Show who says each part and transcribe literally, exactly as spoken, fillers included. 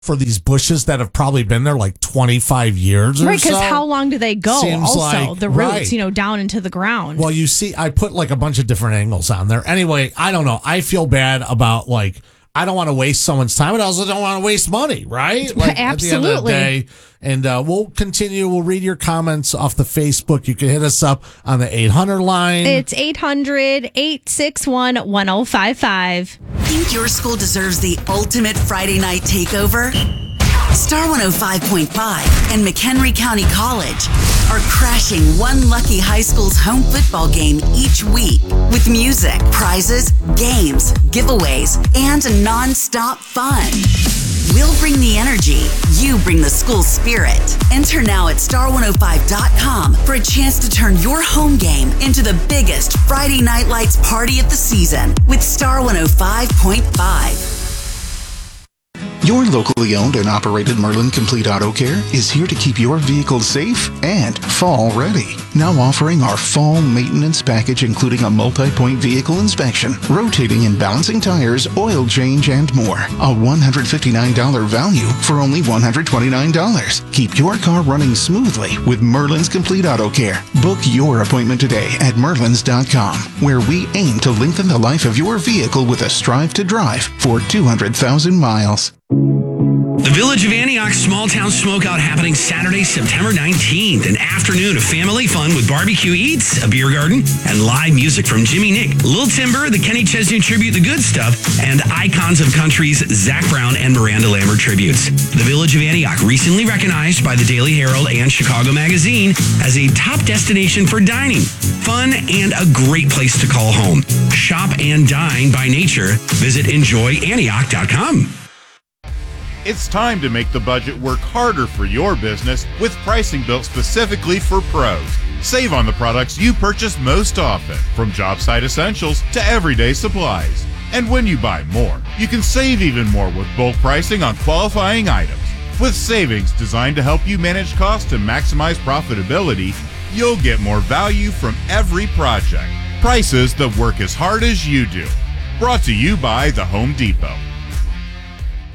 Speaker 1: for these bushes that have probably been there like twenty-five years or
Speaker 2: right, because
Speaker 1: so.
Speaker 2: how long do they go?
Speaker 1: Seems
Speaker 2: also,
Speaker 1: like-
Speaker 2: the roots,
Speaker 1: right.
Speaker 2: you know, down into the ground.
Speaker 1: Well, you see, I put like a bunch of different angles on there. Anyway, I don't know. I feel bad about like, I don't want to waste someone's time, but I also don't want to waste money, right? Like,
Speaker 2: Absolutely.
Speaker 1: At the end of the day. And uh, we'll continue. We'll read your comments off the Facebook. You can hit us up on the eight hundred line.
Speaker 2: It's eight hundred, eight six one, one oh five five.
Speaker 3: Think your school deserves the ultimate Friday night takeover? Star one oh five point five and McHenry County College are crashing one lucky high school's home football game each week with music, prizes, games, giveaways, and non-stop fun. We'll bring the energy, you bring the school spirit. Enter now at star one oh five dot com for a chance to turn your home game into the biggest Friday Night Lights party of the season with Star one oh five point five.
Speaker 4: Your locally owned and operated Merlin Complete Auto Care is here to keep your vehicle safe and fall ready. Now offering our fall maintenance package, including a multi-point vehicle inspection, rotating and balancing tires, oil change, and more. A one hundred fifty-nine dollars value for only one hundred twenty-nine dollars. Keep your car running smoothly with Merlin's Complete Auto Care. Book your appointment today at merlins dot com, where we aim to lengthen the life of your vehicle with a Strive to Drive for two hundred thousand miles.
Speaker 5: The Village of Antioch Small Town Smokeout happening Saturday, September nineteenth. An afternoon of family fun with barbecue eats, a beer garden, and live music from Jimmy Nick, Lil Timber, the Kenny Chesney Tribute, The Good Stuff, and Icons of Country's Zach Brown and Miranda Lambert tributes. The Village of Antioch, recently recognized by the Daily Herald and Chicago Magazine as a top destination for dining, fun, and a great place to call home. Shop and dine by nature. Visit enjoy antioch dot com.
Speaker 6: It's time to make the budget work harder for your business with pricing built specifically for pros. Save on the products you purchase most often, from job site essentials to everyday supplies. And when you buy more, you can save even more with bulk pricing on qualifying items. With savings designed to help you manage costs and maximize profitability, you'll get more value from every project. Prices that work as hard as you do. Brought to you by The Home Depot.